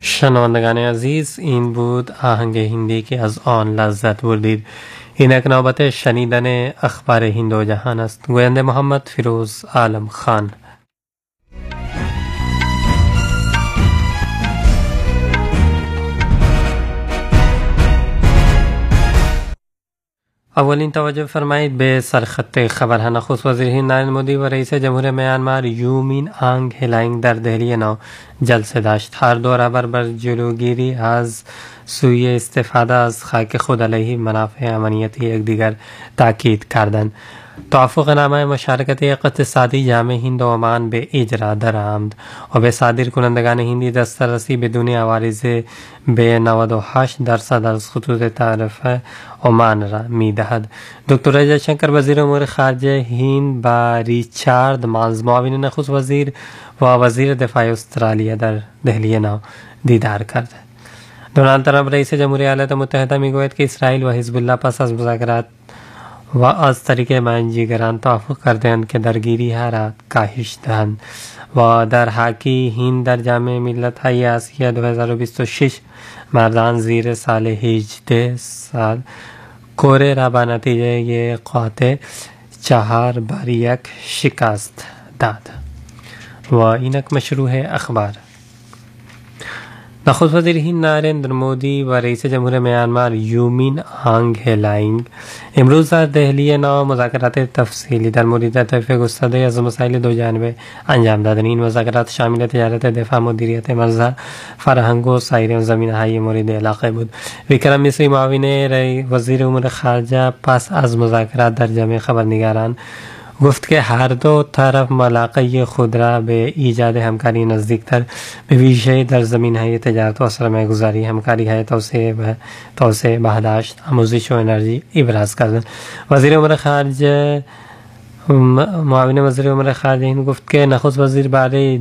شنوندگان عزیز، این بود آهنگ هندی که از آن لذت بردید. اینک نوبت شنیدن اخبار هند و جهان است. گوینده محمد فیروز عالم خان. اولین توجه فرمایید به سرخط خبر. نخست وزیر هند نریندر مودی و رئیس جمهور میانمار یو مین آنگ هلینگ در دهلی نو جلسه داشت. هر دو رهبر بر جلوگیری از سوی استفاده از خاک خود علیه منافع امنیتی یکدیگر تاکید کردند. توافق نامه مشارکت اقتصادی جامع هند و عمان به اجرا درآمد و به صادر کنندگان هندی دسترسی بدون عوارض به 98% از خطوط تعرفه عمان را می دهد. دکتر جای شنکر وزیر امور خارجه هند با ریچارد مانز معاون نخست وزیر و وزیر دفاع استرالیا در دهلی نو دیدار کرد. دونالد ترامپ رئیس جمهوری ایالات متحده می گوید که اسرائیل و حزب الله پس از مذاکرات و از طریق منجیگران توافق کردند که درگیری ها را کاهش دهند و در حاکی هند در جامع ملت های آسیا 2026 مردان زیر سال 18 سال کره را با نتیجه قاطع 4-1 شکست داد. و اینک مشروع اخبار. نخست وزیر هند نریندر مودی و رئیس جمهور میانمار یو مین آنگ هلینگ امروز در دهلی نو مذاکرات تفصیلی در مورد طیف گسترده از مسائل دو جانبه انجام دادند. این مذاکرات شامل تجارت، دفاع، مدیریت مرزها، فرهنگ و سایر زمینه‌های مورد علاقه بود. ویکرم میسری معاون وزیر امور خارجه پس از مذاکرات در جمع خبرنگاران گفت که هر دو طرف ملاقه خود را به ایجاد همکاری نزدیکتر به ویژه در زمینه‌های تجارت و سرمایه‌گذاری، همکاری‌های توسعه بهداشت، آموزش و انرژی ابراز کردند. معاون وزیر امور خارجه هند گفت که نخست وزیر برای